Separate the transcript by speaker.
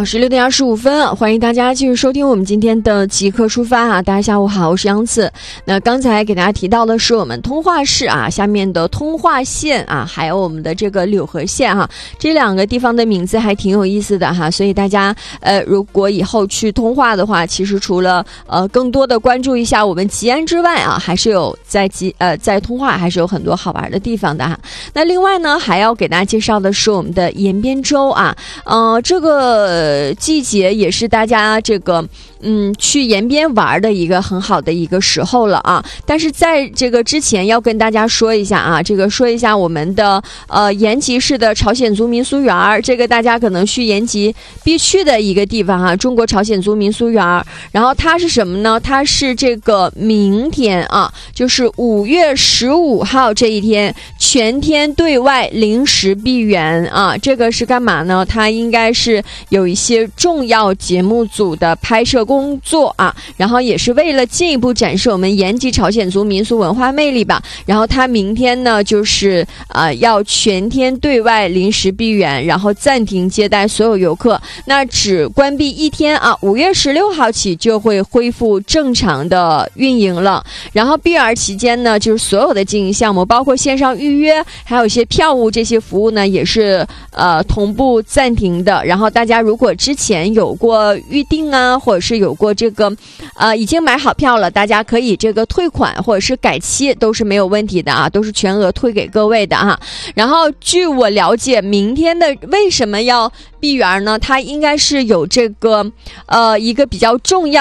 Speaker 1: 好，是6点25分，欢迎大家继续收听我们今天的极客出发啊！大家下午好，我是杨子。那刚才给大家提到的是我们通化市啊下面的通化县啊，还有我们的这个柳河县哈，这两个地方的名字还挺有意思的哈，所以大家如果以后去通化的话，其实除了更多的关注一下我们吉安之外啊，还是有在通化还是有很多好玩的地方的哈。那另外呢，还要给大家介绍的是我们的延边州啊，这个季节也是大家这个去延边玩的一个很好的一个时候了啊。但是在这个之前要跟大家说一下啊，说一下我们的延吉市的朝鲜族民俗园，这个大家可能去延吉必去的一个地方啊，中国朝鲜族民俗园。然后它是什么呢？它是这个明天啊，就是5月15号这一天全天对外临时闭园啊。这个是干嘛呢？它应该是有一些重要节目组的拍摄工作啊，然后也是为了进一步展示我们延吉朝鲜族民俗文化魅力吧。然后它明天呢就是要全天对外临时闭园，然后暂停接待所有游客，那只关闭1天啊，5月16号起就会恢复正常的运营了。然后闭园期间呢，就是所有的经营项目，包括线上预约，还有一些票务这些服务呢，也是同步暂停的。然后大家如果之前有过预定啊，或者是有过这个已经买好票了，大家可以这个退款或者是改期都是没有问题的啊，都是全额退给各位的啊。然后据我了解，明天的为什么要闭园呢？它应该是有这个一个比较重要